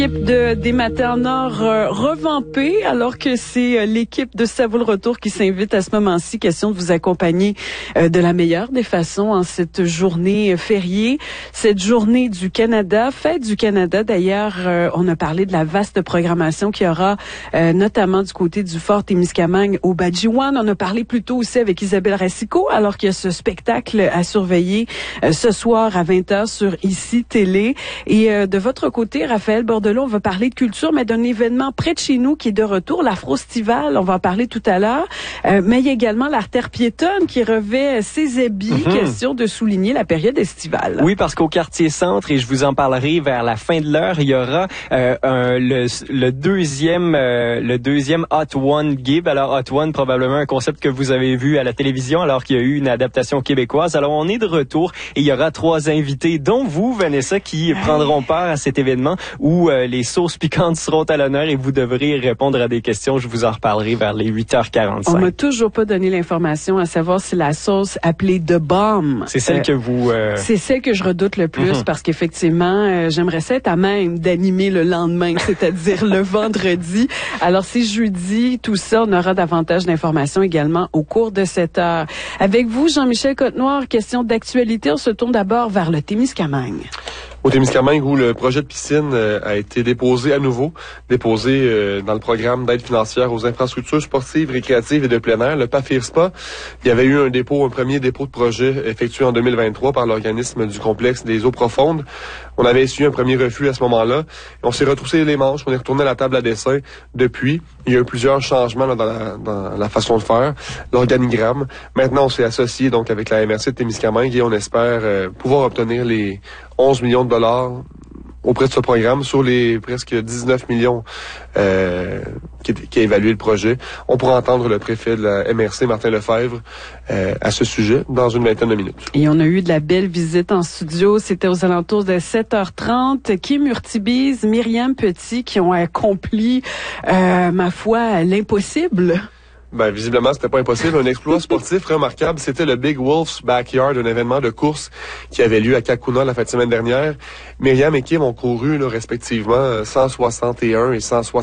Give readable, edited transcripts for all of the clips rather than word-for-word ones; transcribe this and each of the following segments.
L'équipe des Matins Nord revampée, alors que c'est l'équipe de Ça vaut le retour qui s'invite à ce moment-ci. Question de vous accompagner de la meilleure des façons en cette journée fériée, cette journée du Canada, fête du Canada. D'ailleurs, on a parlé de la vaste programmation qu'il y aura, notamment du côté du Fort Témiscamingue au Badjiwan. On a parlé plus tôt aussi avec Isabelle Racicot, alors qu'il y a ce spectacle à surveiller ce soir à 20h sur ICI Télé. Et de votre côté, Raphaël Bordelot, on va parler de culture, mais d'un événement près de chez nous qui est de retour, l'Afrostival. On va en parler tout à l'heure. Mais il y a également l'artère piétonne qui revêt ses habits. Question de souligner la période estivale. Oui, parce qu'au quartier centre, et je vous en parlerai vers la fin de l'heure, il y aura le deuxième Hot One Gib. Alors, Hot One, probablement un concept que vous avez vu à la télévision, alors qu'il y a eu une adaptation québécoise. Alors, on est de retour et il y aura 3 invités, dont vous, Vanessa, qui prendront part à cet événement où les sauces piquantes seront à l'honneur et vous devrez répondre à des questions. Je vous en reparlerai vers les 8h45. On m'a toujours pas donné l'information à savoir si la sauce appelée The Bomb. C'est celle que vous... C'est celle que je redoute le plus parce qu'effectivement, j'aimerais ça être à même d'animer le lendemain, c'est-à-dire le vendredi. Alors, c'est jeudi, tout ça, on aura davantage d'informations également au cours de cette heure. Avec vous, Jean-Michel Côte-Noir, question d'actualité. On se tourne d'abord vers le Témiscamingue. Au Témiscamingue, où le projet de piscine a été déposé à nouveau, dans le programme d'aide financière aux infrastructures sportives, récréatives et de plein air, le PAFIR-SPA. Il y avait eu un premier dépôt de projet effectué en 2023 par l'organisme du complexe des eaux profondes. On avait essuyé un premier refus à ce moment-là. On s'est retroussé les manches, on est retourné à la table à dessin depuis. Il y a eu plusieurs changements dans la façon de faire, l'organigramme. Maintenant, on s'est associé donc avec la MRC de Témiscamingue et on espère pouvoir obtenir les 11 millions de dollars auprès de ce programme sur les presque 19 millions qui a évalué le projet. On pourra entendre le préfet de la MRC, Martin Lefebvre, à ce sujet dans une vingtaine de minutes. Et on a eu de la belle visite en studio. C'était aux alentours de 7h30. Kim Urtubise, Myriam Petit qui ont accompli, ma foi, l'impossible. Visiblement, c'était pas impossible. Un exploit sportif remarquable, c'était le Big Wolf's Backyard, un événement de course qui avait lieu à Kakuna la fin de semaine dernière. Myriam et Kim ont couru, respectivement, 161 et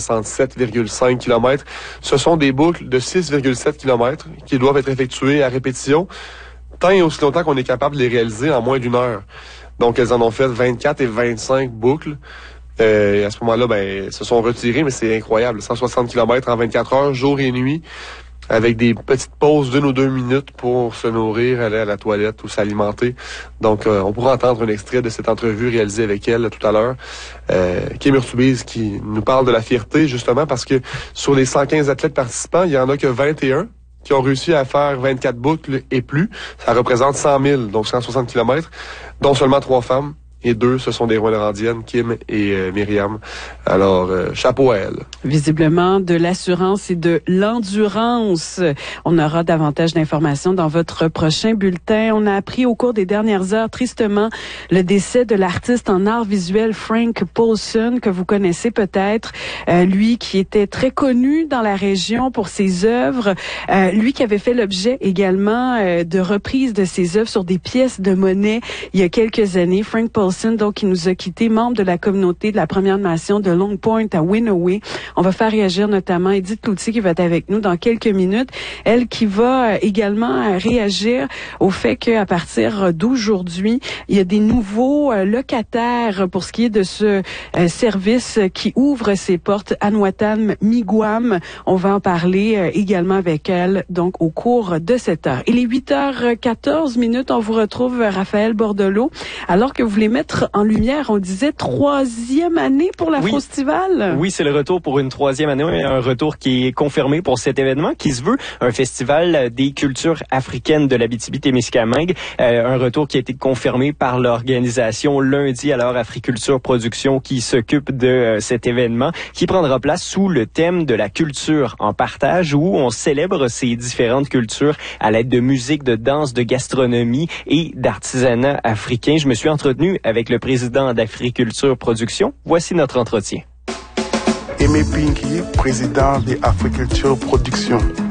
167,5 km. Ce sont des boucles de 6,7 km qui doivent être effectuées à répétition, tant et aussi longtemps qu'on est capable de les réaliser en moins d'une heure. Donc, elles en ont fait 24 et 25 boucles. Et à ce moment-là, se sont retirés, mais c'est incroyable. 160 km en 24 heures, jour et nuit, avec des petites pauses d'1 ou 2 minutes pour se nourrir, aller à la toilette ou s'alimenter. Donc, on pourra entendre un extrait de cette entrevue réalisée avec elle tout à l'heure. Kim Urtubise qui nous parle de la fierté, justement, parce que sur les 115 athlètes participants, il y en a que 21 qui ont réussi à faire 24 boucles et plus. Ça représente 100 000, donc 160 km, dont seulement 3 femmes. Et 2, ce sont des Rouenaurandiennes, Kim et Myriam. Alors, chapeau à elles. Visiblement, de l'assurance et de l'endurance. On aura davantage d'informations dans votre prochain bulletin. On a appris au cours des dernières heures, tristement, le décès de l'artiste en art visuel Frank Paulson, que vous connaissez peut-être. Lui qui était très connu dans la région pour ses œuvres. Lui qui avait fait l'objet également de reprises de ses œuvres sur des pièces de monnaie il y a quelques années. Frank Paulson, donc, qui nous a quittés, membre de la communauté de la Première Nation de Long Point à Winaway. On va faire réagir notamment Edith Cloutier qui va être avec nous dans quelques minutes. Elle qui va également réagir au fait qu'à partir d'aujourd'hui, il y a des nouveaux locataires pour ce qui est de ce service qui ouvre ses portes à Nwatam Miigwam. On va en parler également avec elle, donc, au cours de cette heure. Il est 8h14. On vous retrouve, Raphaël Bordelot. Alors que vous voulez mettre en lumière, on disait 3e année pour l'Afrostival. Oui, c'est le retour pour une 3e année, un retour qui est confirmé pour cet événement qui se veut un festival des cultures africaines de l'Abitibi-Témiscamingue, un retour qui a été confirmé par l'organisation lundi, alors Africulture Production qui s'occupe de cet événement qui prendra place sous le thème de la culture en partage où on célèbre ces différentes cultures à l'aide de musique, de danse, de gastronomie et d'artisanat africain. Je me suis entretenu avec le président d'Africulture Production. Voici notre entretien. Aimé Pinky, président d'Africulture Production.